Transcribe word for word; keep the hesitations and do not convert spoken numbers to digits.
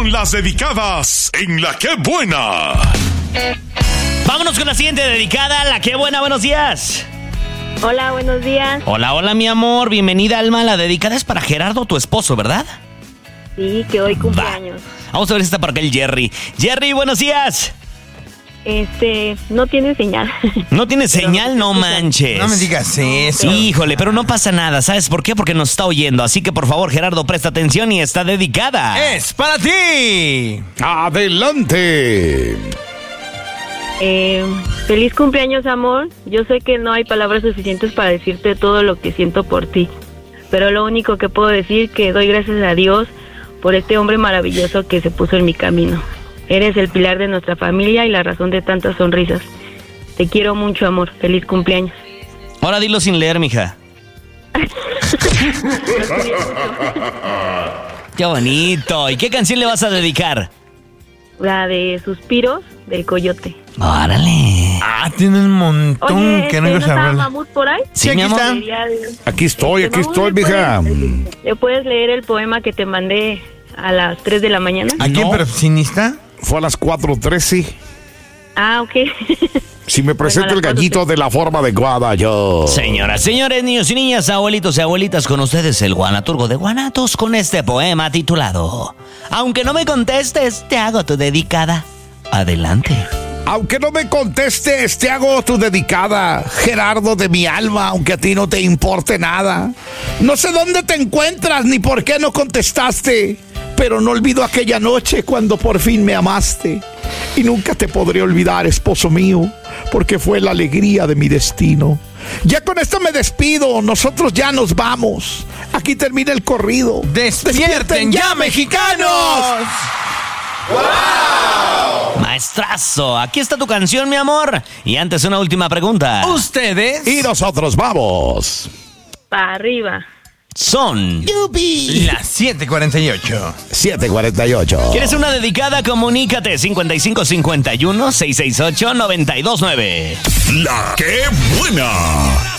con las dedicadas en La Qué Buena. Vámonos con la siguiente dedicada, La Qué Buena. Buenos días. Hola, buenos días. Hola, hola, mi amor. Bienvenida, Alma. La dedicada es para Gerardo, tu esposo, ¿verdad? Sí, que hoy cumpleaños. Va. Vamos a ver si está por acá el Jerry. Jerry, buenos días. Este, no tiene señal. ¿No tiene señal? No manches. No me digas eso. Híjole, pero no pasa nada. ¿Sabes por qué? Porque nos está oyendo. Así que, por favor, Gerardo, presta atención y está dedicada. ¡Es para ti! ¡Adelante! Eh, feliz cumpleaños, amor. Yo sé que no hay palabras suficientes para decirte todo lo que siento por ti, pero lo único que puedo decir que doy gracias a Dios por este hombre maravilloso que se puso en mi camino. Eres el pilar de nuestra familia y la razón de tantas sonrisas. Te quiero mucho, amor. Feliz cumpleaños. Ahora dilo sin leer, mija. Qué bonito. ¿Y qué canción le vas a dedicar? La de Suspiros del Coyote. Órale. Ah, tiene un montón Oye, que este, no ¿no quiero estaba saber. Mamut por ahí? Sí, aquí mi amor. está. Quería de- Aquí estoy, aquí Mamut, estoy, ¿me mija. puedes- ¿Le puedes leer el poema que te mandé a las tres de la mañana? ¿A quién, No. pero sin está? Fue a las cuatro trece. Ah, ok. Si me presenta Bueno, a el las gallito de la forma adecuada, yo. Señoras, señores, niños y niñas, abuelitos y abuelitas, con ustedes el Guanaturgo de Guanatos con este poema titulado Aunque no me contestes, te hago tu dedicada. Adelante. Aunque no me contestes, te hago tu dedicada, Gerardo de mi alma, aunque a ti no te importe nada. No sé dónde te encuentras ni por qué no contestaste, pero no olvido aquella noche cuando por fin me amaste. Y nunca te podré olvidar, esposo mío, porque fue la alegría de mi destino. Ya con esto me despido, nosotros ya nos vamos. Aquí termina el corrido. ¡Despierten ya, mexicanos! Maestrazo, aquí está tu canción, mi amor. Y antes una última pregunta. Ustedes Y nosotros vamos. Para arriba. Son. las siete cuarenta y ocho. siete cuarenta y ocho. ¿Quieres una dedicada? Comunícate cincuenta y cinco cincuenta y uno, seiscientos sesenta y ocho, noventa y dos nueve. La Qué Buena.